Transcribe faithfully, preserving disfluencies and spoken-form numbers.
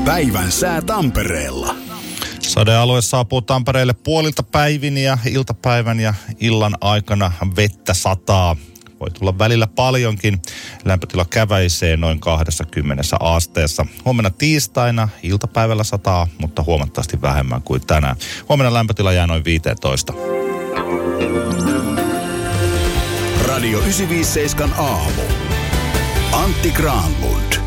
Päivän sää Tampereella. Sadealue saapuu Tampereelle puolilta päivin ja iltapäivän ja illan aikana vettä sataa. Voi tulla välillä paljonkin. Lämpötila käväisee noin kaksikymmentä asteessa. Huomenna tiistaina iltapäivällä sataa, mutta huomattavasti vähemmän kuin tänään. Huomenna lämpötila jää noin viisitoista. Radio yhdeksäntoista seitsemän aamu. Antti Granlund.